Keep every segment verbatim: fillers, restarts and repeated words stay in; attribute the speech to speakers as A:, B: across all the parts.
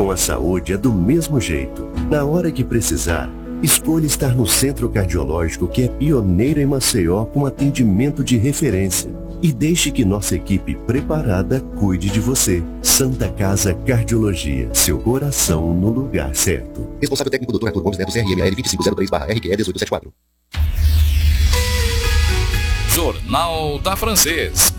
A: com a saúde é do mesmo jeito. Na hora que precisar, escolha estar no Centro Cardiológico, que é pioneiro em Maceió com atendimento de referência. E deixe que nossa equipe preparada cuide de você. Santa Casa Cardiologia, seu coração no lugar certo.
B: Responsável técnico doutor Arthur Gomes Neto, C R M L vinte e cinco zero três barra R Q E dezoito setenta e quatro.
C: Jornal da Francês.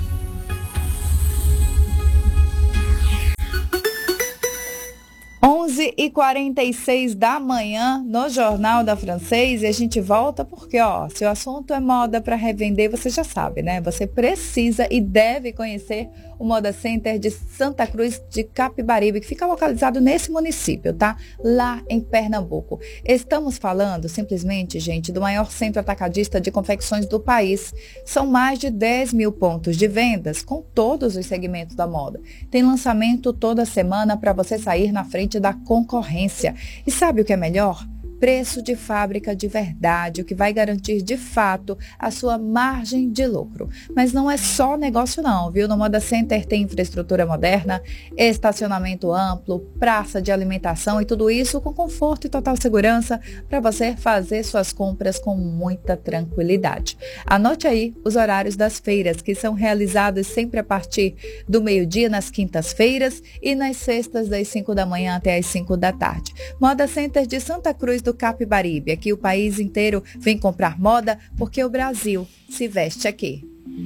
D: onze e quarenta e seis da manhã no Jornal da Francês, e a gente volta porque, ó, se o assunto é moda para revender, você já sabe, né? Você precisa e deve conhecer o Moda Center de Santa Cruz de Capibaribe, que fica localizado nesse município, tá? Lá em Pernambuco. Estamos falando, simplesmente, gente, do maior centro atacadista de confecções do país. São mais de dez mil pontos de vendas com todos os segmentos da moda. Tem lançamento toda semana para você sair na frente da concorrência. E sabe o que é melhor? Preço de fábrica de verdade, o que vai garantir de fato a sua margem de lucro. Mas não é só negócio não, viu? No Moda Center tem infraestrutura moderna, estacionamento amplo, praça de alimentação e tudo isso com conforto e total segurança para você fazer suas compras com muita tranquilidade. Anote aí os horários das feiras, que são realizadas sempre a partir do meio-dia nas quintas-feiras e nas sextas das cinco da manhã até as cinco da tarde. Moda Center de Santa Cruz do Capibaribe. Aqui o país inteiro vem comprar moda porque o Brasil se veste aqui.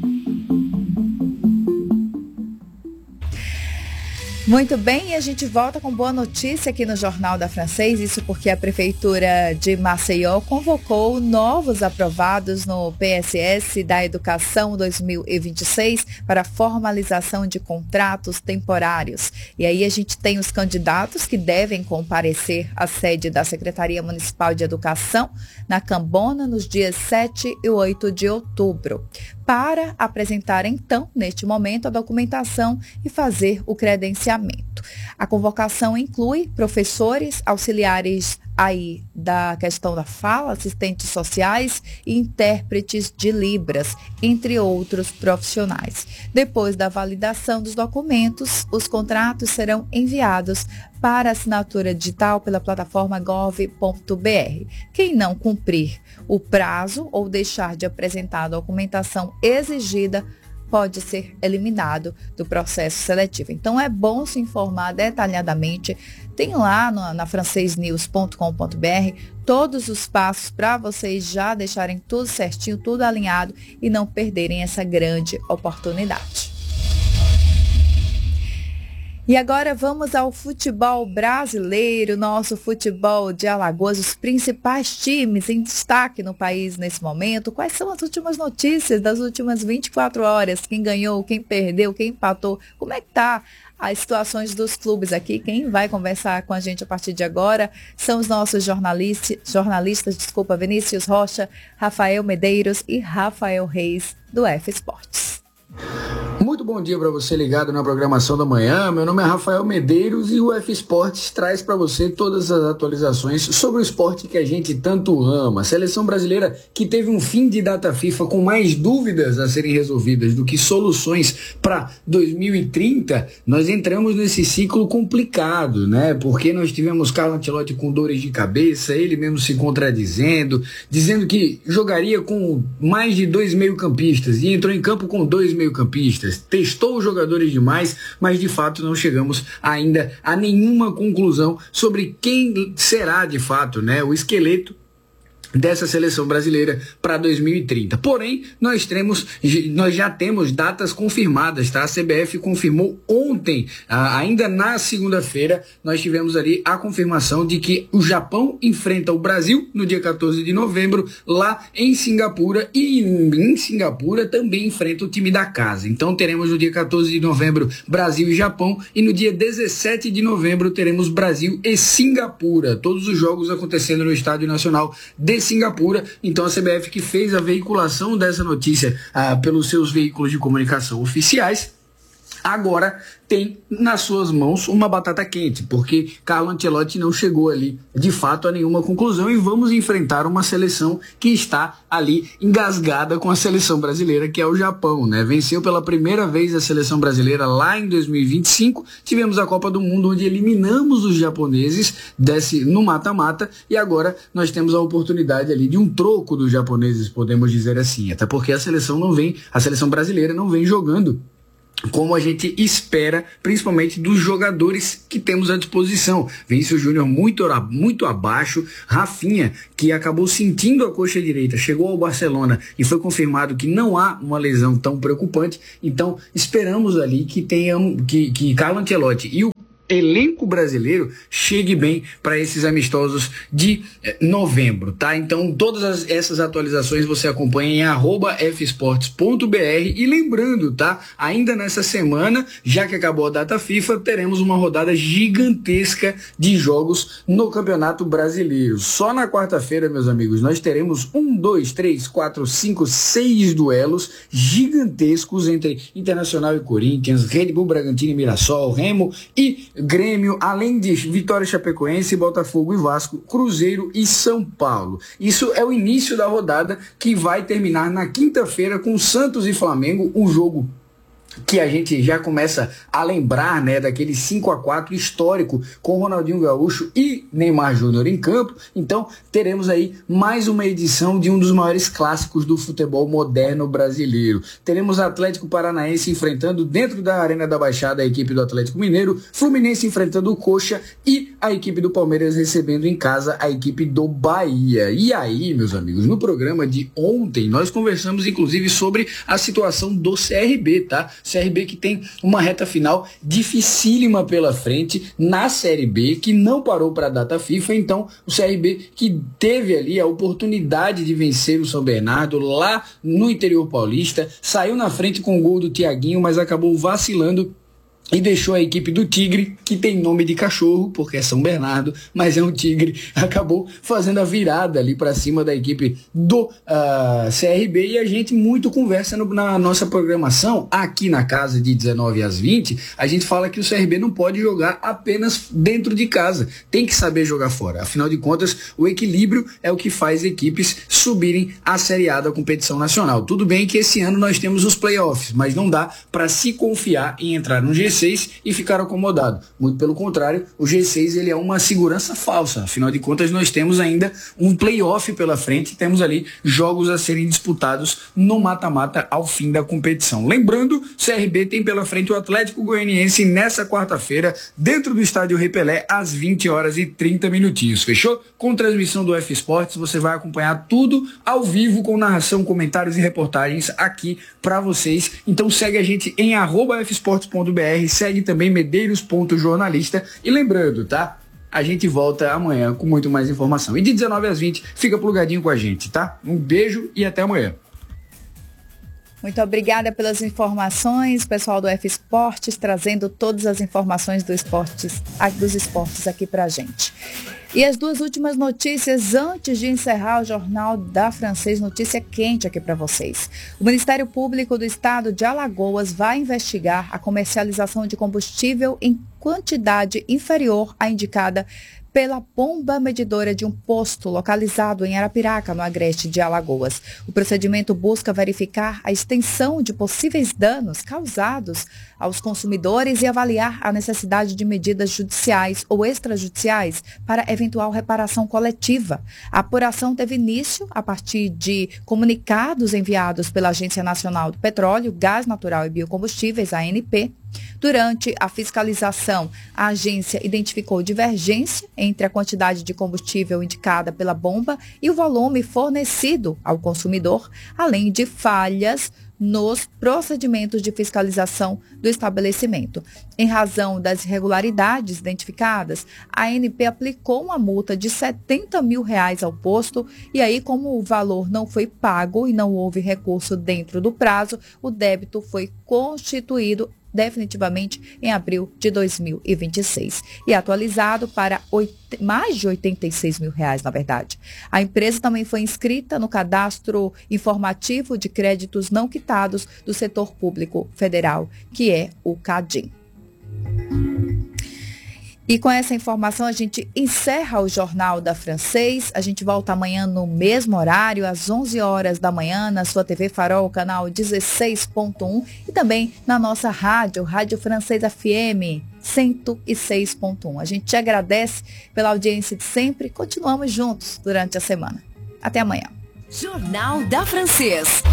D: Muito bem, e a gente volta com boa notícia aqui no Jornal da Francês, isso porque a Prefeitura de Maceió convocou novos aprovados no P S S da Educação dois mil e vinte e seis para formalização de contratos temporários. E aí a gente tem os candidatos que devem comparecer à sede da Secretaria Municipal de Educação, na Cambona, nos dias sete e oito de outubro, para apresentar então, neste momento, a documentação e fazer o credenciamento. A convocação inclui professores, auxiliares aí da questão da fala, assistentes sociais e intérpretes de Libras, entre outros profissionais. Depois da validação dos documentos, os contratos serão enviados para assinatura digital pela plataforma gov ponto br. Quem não cumprir o prazo ou deixar de apresentar a documentação exigida pode ser eliminado do processo seletivo. Então é bom se informar detalhadamente. Tem lá no, na francês news ponto com ponto br todos os passos para vocês já deixarem tudo certinho, tudo alinhado e não perderem essa grande oportunidade. E agora vamos ao futebol brasileiro, nosso futebol de Alagoas, os principais times em destaque no país nesse momento. Quais são as últimas notícias das últimas vinte e quatro horas? Quem ganhou, quem perdeu, quem empatou? Como é que tá as situações dos clubes aqui? Quem vai conversar com a gente a partir de agora são os nossos jornalistas, jornalistas, desculpa, Vinícius Rocha, Rafael Medeiros e Rafael Reis, do F Esportes.
E: Muito bom dia para você ligado na programação da manhã. Meu nome é Rafael Medeiros e o F Esportes traz para você todas as atualizações sobre o esporte que a gente tanto ama. A seleção brasileira que teve um fim de data FIFA com mais dúvidas a serem resolvidas do que soluções para dois mil e trinta, nós entramos nesse ciclo complicado, né? Porque nós tivemos Carlo Ancelotti com dores de cabeça, ele mesmo se contradizendo, dizendo que jogaria com mais de dois meio-campistas e entrou em campo com dois meio-campistas. Testou os jogadores demais, mas de fato não chegamos ainda a nenhuma conclusão sobre quem será de fato, né, o esqueleto dessa seleção brasileira para dois mil e trinta. Porém, nós temos, nós já temos datas confirmadas, tá? A C B F confirmou ontem, ainda na segunda-feira, nós tivemos ali a confirmação de que o Japão enfrenta o Brasil no dia quatorze de novembro, lá em Singapura, e em Singapura também enfrenta o time da casa. Então teremos no dia quatorze de novembro Brasil e Japão, e no dia dezessete de novembro teremos Brasil e Singapura. Todos os jogos acontecendo no Estádio Nacional de Singapura. Então a C B F, que fez a veiculação dessa notícia ah, pelos seus veículos de comunicação oficiais, agora tem nas suas mãos uma batata quente, porque Carlo Ancelotti não chegou ali de fato a nenhuma conclusão e vamos enfrentar uma seleção que está ali engasgada com a seleção brasileira, que é o Japão, né? Venceu pela primeira vez a seleção brasileira lá em dois mil e vinte e cinco, tivemos a Copa do Mundo onde eliminamos os japoneses desse, no mata-mata, e agora nós temos a oportunidade ali de um troco dos japoneses, podemos dizer assim, até porque a seleção não vem, a seleção brasileira não vem jogando como a gente espera, principalmente dos jogadores que temos à disposição. Vinícius Júnior muito, muito abaixo, Rafinha, que acabou sentindo a coxa direita, chegou ao Barcelona e foi confirmado que não há uma lesão tão preocupante, então esperamos ali que tenham, que, que Carlo Ancelotti e o elenco brasileiro chegue bem para esses amistosos de eh, novembro, tá? Então todas as, essas atualizações você acompanha em arroba f sports ponto b r e lembrando, tá? Ainda nessa semana, já que acabou a data FIFA, teremos uma rodada gigantesca de jogos no Campeonato Brasileiro. Só na quarta-feira, meus amigos, nós teremos um, dois, três, quatro, cinco, seis duelos gigantescos entre Internacional e Corinthians, Red Bull Bragantino e Mirassol, Remo e Grêmio, além de Vitória, Chapecoense, Botafogo e Vasco, Cruzeiro e São Paulo. Isso é o início da rodada que vai terminar na quinta-feira com Santos e Flamengo, um jogo que a gente já começa a lembrar, né, daquele cinco a quatro histórico com Ronaldinho Gaúcho e Neymar Júnior em campo. Então teremos aí mais uma edição de um dos maiores clássicos do futebol moderno brasileiro. Teremos Atlético Paranaense enfrentando dentro da Arena da Baixada a equipe do Atlético Mineiro, Fluminense enfrentando o Coxa e a equipe do Palmeiras recebendo em casa a equipe do Bahia. E aí, meus amigos, no programa de ontem nós conversamos inclusive sobre a situação do C R B, tá? C R B que tem uma reta final dificílima pela frente na Série B, que não parou para a data FIFA, então o C R B que teve ali a oportunidade de vencer o São Bernardo lá no interior paulista, saiu na frente com o gol do Thiaguinho, mas acabou vacilando e deixou a equipe do Tigre, que tem nome de cachorro, porque é São Bernardo, mas é um tigre, acabou fazendo a virada ali para cima da equipe do uh, C R B, e a gente muito conversa no, na nossa programação, aqui na casa de dezenove às vinte, a gente fala que o C R B não pode jogar apenas dentro de casa, tem que saber jogar fora, afinal de contas, o equilíbrio é o que faz equipes subirem à Série A da competição nacional. Tudo bem que esse ano nós temos os playoffs, mas não dá para se confiar em entrar no G seis e ficar acomodado. Muito pelo contrário, o G seis ele é uma segurança falsa. Afinal de contas, nós temos ainda um playoff pela frente, temos ali jogos a serem disputados no mata-mata ao fim da competição. Lembrando, C R B tem pela frente o Atlético Goianiense nessa quarta-feira, dentro do estádio Rei Pelé, às vinte horas e trinta minutinhos. Fechou? Com transmissão do F Sports, você vai acompanhar tudo ao vivo, com narração, comentários e reportagens aqui para vocês. Então segue a gente em arroba f sports ponto b r, segue também medeiros ponto jornalista e lembrando, tá? A gente volta amanhã com muito mais informação. E de dezenove às vinte, fica plugadinho com a gente, tá? Um beijo e até amanhã.
D: Muito obrigada pelas informações, pessoal do F Esportes, trazendo todas as informações do esportes, dos esportes aqui pra gente. E as duas últimas notícias antes de encerrar o Jornal da Francês, notícia quente aqui para vocês. O Ministério Público do Estado de Alagoas vai investigar a comercialização de combustível em quantidade inferior à indicada pela bomba medidora de um posto localizado em Arapiraca, no agreste de Alagoas. O procedimento busca verificar a extensão de possíveis danos causados aos consumidores e avaliar a necessidade de medidas judiciais ou extrajudiciais para eventual reparação coletiva. A apuração teve início a partir de comunicados enviados pela Agência Nacional do Petróleo, Gás Natural e Biocombustíveis, A N P. Durante a fiscalização, a agência identificou divergência entre a quantidade de combustível indicada pela bomba e o volume fornecido ao consumidor, além de falhas nos procedimentos de fiscalização do estabelecimento. Em razão das irregularidades identificadas, a A N P aplicou uma multa de setenta mil reais ao posto e aí, como o valor não foi pago e não houve recurso dentro do prazo, o débito foi constituído definitivamente em abril de dois mil e vinte e seis e atualizado para oito, mais de oitenta e seis mil reais, na verdade. A empresa também foi inscrita no cadastro informativo de créditos não quitados do setor público federal, que é o CADIM. E com essa informação a gente encerra o Jornal da Francês. A gente volta amanhã no mesmo horário, às onze horas da manhã, na sua T V Farol, canal dezesseis ponto um e também na nossa rádio, Rádio Francês F M cento e seis ponto um. A gente te agradece pela audiência de sempre. Continuamos juntos durante a semana. Até amanhã.
F: Jornal da Francês.